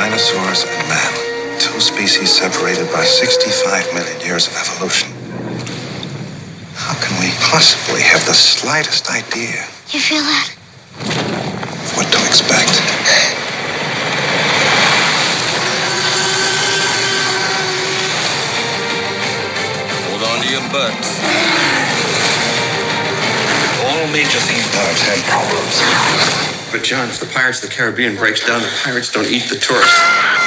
dinosaurs and man. Two species separated by 65 million years of evolution. How can we possibly have the slightest idea? You feel that? Of what to expect? Hold on to your butts. All major theme parks have problems. But John, if the Pirates of the Caribbean breaks down, the pirates don't eat the tourists.